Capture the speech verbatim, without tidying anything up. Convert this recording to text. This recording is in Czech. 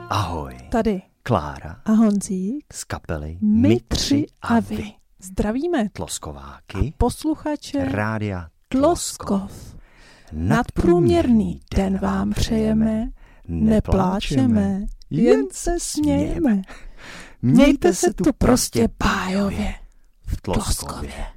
Ahoj. Tady Klára a Honzík z kapely My tři a vy. Zdravíme Tloskováky posluchače rádia Tloskov. Nadprůměrný den vám přejeme, nepláčeme, jen se smějeme. Mějte se tu prostě bájově v Tloskově.